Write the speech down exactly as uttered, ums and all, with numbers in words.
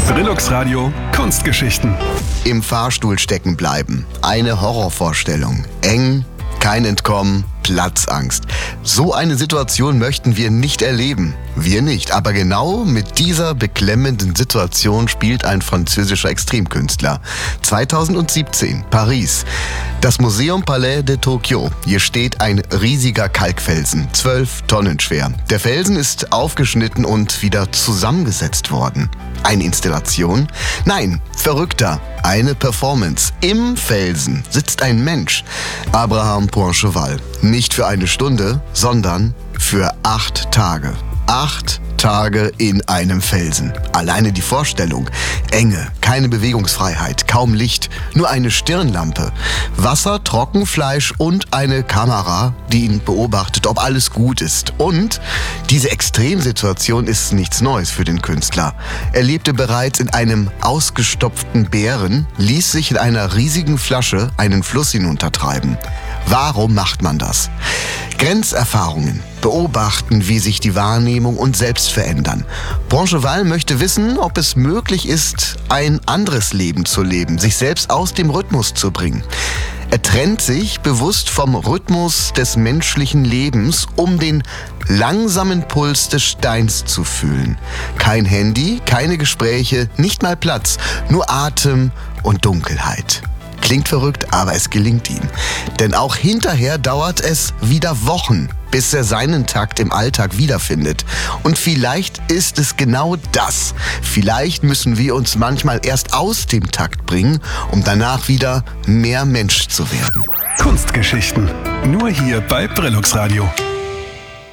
Brillux Radio Kunstgeschichten. Im Fahrstuhl stecken bleiben. Eine Horrorvorstellung. Eng, kein Entkommen, Platzangst. So eine Situation möchten wir nicht erleben. Wir nicht. Aber genau mit dieser beklemmenden Situation spielt ein französischer Extremkünstler. zweitausendsiebzehn, Paris. Das Museum Palais de Tokyo. Hier steht ein riesiger Kalkfelsen, zwölf Tonnen schwer. Der Felsen ist aufgeschnitten und wieder zusammengesetzt worden. Eine Installation? Nein, verrückter. Eine Performance. Im Felsen sitzt ein Mensch. Abraham Poincheval. Nicht für eine Stunde, sondern für acht Tage. Acht Tage in einem Felsen. Alleine die Vorstellung. Enge, keine Bewegungsfreiheit, kaum Licht, nur eine Stirnlampe. Wasser, Trockenfleisch und eine Kamera, die ihn beobachtet, ob alles gut ist. Und diese Extremsituation ist nichts Neues für den Künstler. Er lebte bereits in einem ausgestopften Bären, ließ sich in einer riesigen Flasche einen Fluss hinuntertreiben. Warum macht man das? Grenzerfahrungen. Beobachten, wie sich die Wahrnehmung und Selbst verändern. Poincheval möchte wissen, ob es möglich ist, ein anderes Leben zu leben, sich selbst aus dem Rhythmus zu bringen. Er trennt sich bewusst vom Rhythmus des menschlichen Lebens, um den langsamen Puls des Steins zu fühlen. Kein Handy, keine Gespräche, nicht mal Platz, nur Atem und Dunkelheit. Klingt verrückt, aber es gelingt ihm. Denn auch hinterher dauert es wieder Wochen, bis er seinen Takt im Alltag wiederfindet. Und vielleicht ist es genau das. Vielleicht müssen wir uns manchmal erst aus dem Takt bringen, um danach wieder mehr Mensch zu werden. Kunstgeschichten. Nur hier bei Brillux Radio.